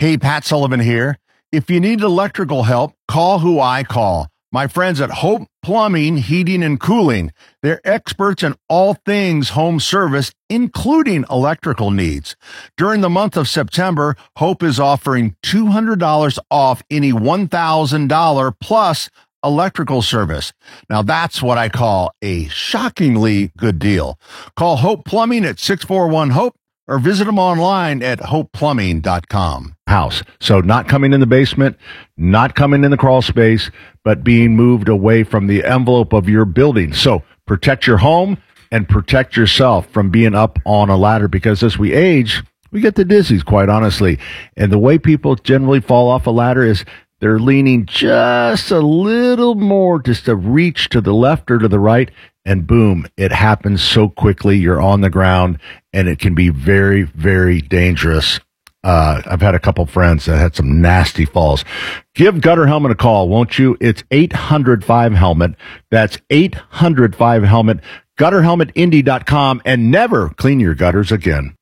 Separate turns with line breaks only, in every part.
Hey, Pat Sullivan here. If you need electrical help, call who I call. My friends at Hope Plumbing, Heating, and Cooling. They're experts in all things home service, including electrical needs. During the month of September, Hope is offering $200 off any $1,000 plus electrical service. Now that's what I call a shockingly good deal. Call Hope Plumbing at 641-HOPE or visit them online at hopeplumbing.com. House. So not coming in the basement, not coming in the crawl space, but being moved away from the envelope of your building. So protect your home and protect yourself from being up on a ladder, because as we age, we get the dizzies, quite honestly. And the way people generally fall off a ladder is they're leaning just a little more, just a reach to the left or to the right, and boom, it happens so quickly. You're on the ground, and it can be very, very dangerous. I've had a couple friends that had some nasty falls. Give Gutter Helmet a call, won't you? It's 800-5-HELMET. That's 800-5-HELMET. GutterHelmetIndy.com, and never clean your gutters again.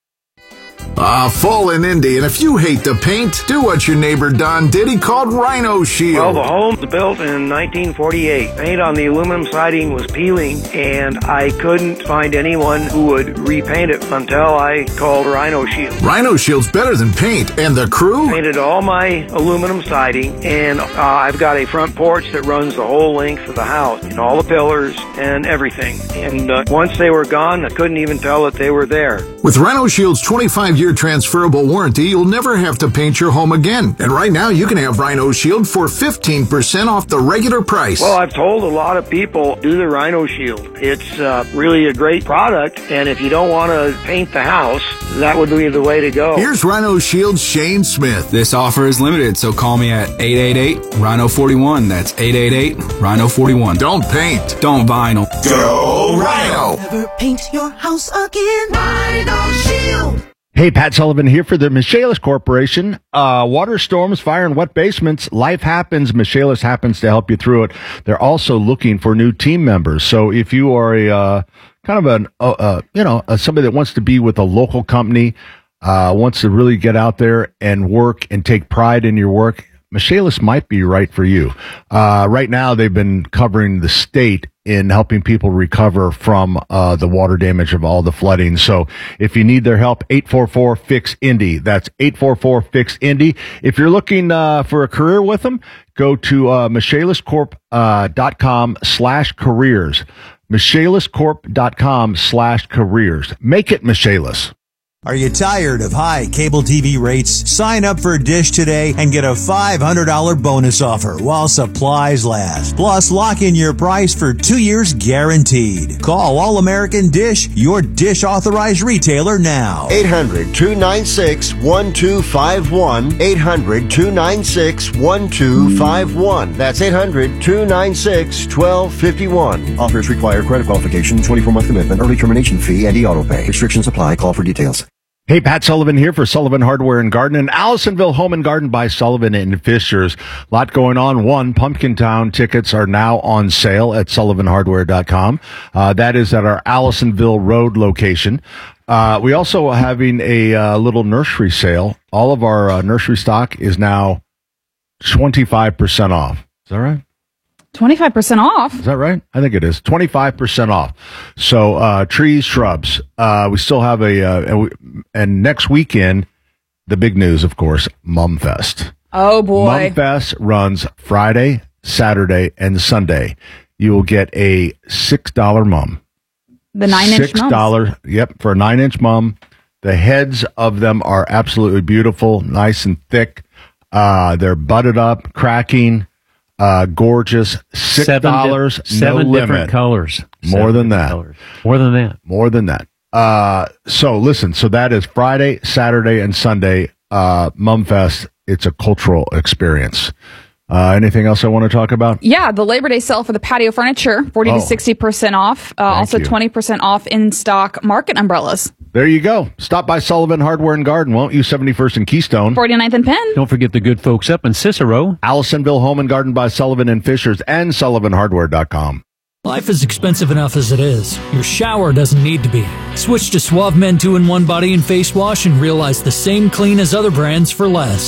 Fall in Indy, and if you hate the paint, do what your neighbor Don did. He called Rhino Shield.
Well, the home was built in 1948. Paint on the aluminum siding was peeling, and I couldn't find anyone who would repaint it until I called Rhino Shield.
Rhino Shield's better than paint, and the crew
Painted all my aluminum siding, and I've got a front porch that runs the whole length of the house, and all the pillars and everything. And once they were gone, I couldn't even tell that they were there.
With Rhino Shield's 25-year transferable warranty, you'll never have to paint your home again. And right now, you can have Rhino Shield for 15% off the regular price.
Well, I've told a lot of people, do the Rhino Shield. It's really a great product, and if you don't want to paint the house, that would be the way to go.
Here's Rhino Shield's Shane Smith.
This offer is limited, so call me at 888-RHINO-41. That's 888-RHINO-41.
Don't paint.
Don't vinyl.
Go Rhino.
Never paint your house again. Rhino Shield.
Hey, Pat Sullivan here for the Michaelis Corporation. Water storms, fire, and wet basements. Life happens. Michaelis happens to help you through it. They're also looking for new team members. So if you are a kind of somebody that wants to be with a local company, wants to really get out there and work and take pride in your work, Michaelis might be right for you. Right now, they've been covering the state in helping people recover from the water damage of all the flooding. So if you need their help, 844-FIX-INDY. That's 844-FIX-INDY. If you're looking for a career with them, go to michaeliscorp.com/careers. michaeliscorp.com/careers. Make it Michaelis.
Are you tired of high cable TV rates? Sign up for Dish today and get a $500 bonus offer while supplies last. Plus, lock in your price for 2 years guaranteed. Call All American Dish, your Dish authorized retailer now.
800-296-1251. 800-296-1251. That's 800-296-1251. Offers require credit qualification, 24-month commitment, early termination fee, and e-auto pay. Restrictions apply. Call for details.
Hey, Pat Sullivan here for Sullivan Hardware and Garden and Allisonville Home and Garden by Sullivan and Fishers. A lot going on. One, Pumpkin Town tickets are now on sale at sullivanhardware.com. That is at our Allisonville Road location. We also are having a little nursery sale. All of our nursery stock is now 25% off. Is that right?
25% off?
Is that right? I think it is. 25% off. So, trees, shrubs. We still have and next weekend, the big news, of course, Mumfest.
Oh, boy.
Mumfest runs Friday, Saturday, and Sunday. You will get a $6 mum.
The 9-inch mums.
$6, yep, for a 9-inch mum. The heads of them are absolutely beautiful, nice and thick. They're butted up, cracking. Gorgeous. $6,
seven
no
different
limit.
colors.
More than that.
More than that.
More than that. So listen, so that is Friday, Saturday, and Sunday, Mumfest. It's a cultural experience. Anything else I want to talk about?
Yeah, the Labor Day sale for the patio furniture, 40 to 60% off. Also
you.
20% off in stock market umbrellas.
There you go. Stop by Sullivan Hardware and Garden, won't you? 71st and Keystone.
49th and Penn.
Don't forget the good folks up in Cicero.
Allisonville Home and Garden by Sullivan and Fishers and SullivanHardware.com.
Life is expensive enough as it is. Your shower doesn't need to be. Switch to Suave Men 2-in-1 Body and Face Wash and realize the same clean as other brands for less.